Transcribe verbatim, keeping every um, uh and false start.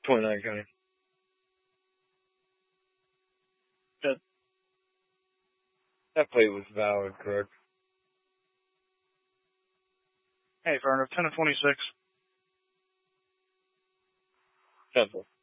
twenty-nine County. That, that plate was valid, correct? Hey, Verner, ten of twenty-six. Temple.